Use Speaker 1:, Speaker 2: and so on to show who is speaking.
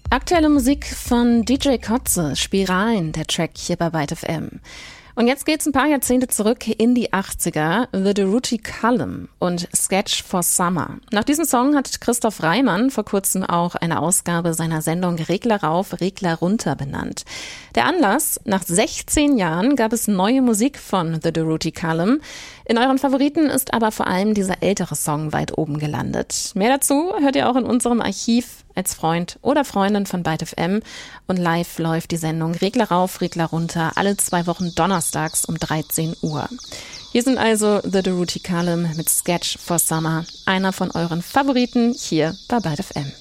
Speaker 1: Aktuelle Musik von DJ Kotze, Spiralen, der Track hier bei Byte FM. Und jetzt geht's ein paar Jahrzehnte zurück in die 80er, The Durutti Column und Sketch for Summer. Nach diesem Song hat Christoph Reimann vor kurzem auch eine Ausgabe seiner Sendung Regler rauf, Regler runter benannt. Der Anlass: nach 16 Jahren gab es neue Musik von The Durutti Column. In euren Favoriten ist aber vor allem dieser ältere Song weit oben gelandet. Mehr dazu hört ihr auch in unserem Archiv als Freund oder Freundin von Byte FM. Und live läuft die Sendung Regler rauf, Regler runter alle 2 Wochen donnerstags um 13 Uhr. Hier sind also The Durutti Column mit Sketch for Summer, einer von euren Favoriten hier bei Byte FM.